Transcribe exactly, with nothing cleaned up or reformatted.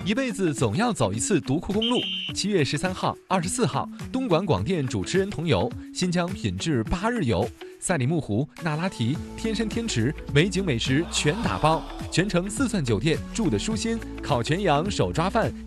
一辈子总要走一次独库公路。七月十三号、二十四号，东莞广电主持人同游新疆品质八日游，赛里木湖、那拉提、天山天池，美景美食全打包，全程四钻酒店，住的舒心，烤全羊、手抓饭。